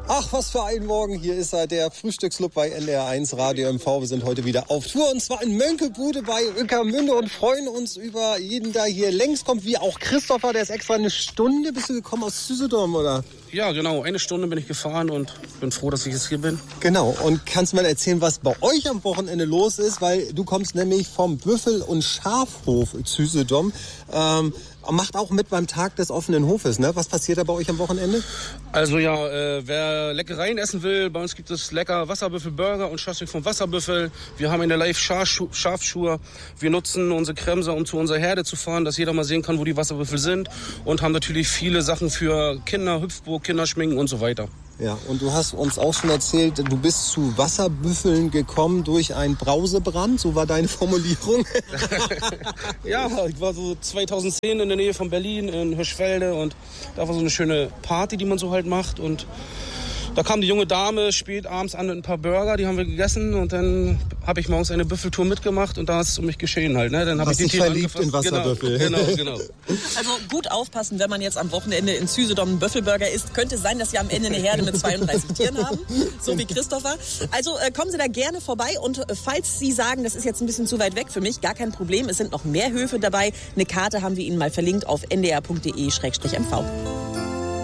Ach, was für ein Morgen. Hier ist er, der Frühstücksclub bei NDR1 Radio MV. Wir sind heute wieder auf Tour und zwar in Mönckebude bei Ueckermünde und freuen uns über jeden, der hier längs kommt, wie auch Christopher, der ist extra eine Stunde. Bist du gekommen aus Züsedom, oder? Ja, genau. 1 Stunde bin ich gefahren und bin froh, dass ich jetzt hier bin. Genau. Und kannst du mal erzählen, was bei euch am Wochenende los ist? Weil du kommst nämlich vom Büffel- und Schafhof Züsedom. Macht auch mit beim Tag des offenen Hofes, ne? Was passiert da bei euch am Wochenende? Also ja, wer Leckereien essen will, bei uns gibt es lecker Wasserbüffel-Burger und Chassig vom Wasserbüffel. Wir haben in der Live Schafschuhe. Wir nutzen unsere Kremser, um zu unserer Herde zu fahren, dass jeder mal sehen kann, wo die Wasserbüffel sind. Und haben natürlich viele Sachen für Kinder, Hüpfburg, Kinderschminken und so weiter. Ja, und du hast uns auch schon erzählt, du bist zu Wasserbüffeln gekommen durch einen Brausebrand, so war deine Formulierung. Ja, ich war so 2010 in der Nähe von Berlin, in Hirschfelde, und da war so eine schöne Party, die man so halt macht, und da kam die junge Dame spät abends an mit ein paar Burger, die haben wir gegessen, und dann habe ich morgens eine Büffeltour mitgemacht und da ist es um mich geschehen halt. Ne? Dann habe ich die Tiere verliebt in Wasserbüffel. Genau. Also gut aufpassen, wenn man jetzt am Wochenende in Züsedom einen Büffelburger isst. Könnte sein, dass wir am Ende eine Herde mit 32 Tieren haben, so wie Christopher. Also kommen Sie da gerne vorbei, und falls Sie sagen, das ist jetzt ein bisschen zu weit weg für mich, gar kein Problem. Es sind noch mehr Höfe dabei. Eine Karte haben wir Ihnen mal verlinkt auf ndr.de/mv.